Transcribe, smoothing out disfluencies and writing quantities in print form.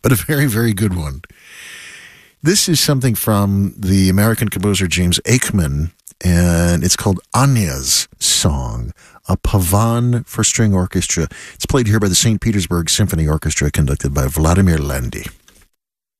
but a very, very good one. This is something from the American composer James Aikman, and it's called Anya's Song, a pavan for string orchestra. It's played here by the St. Petersburg Symphony Orchestra, conducted by Vladimir Landy.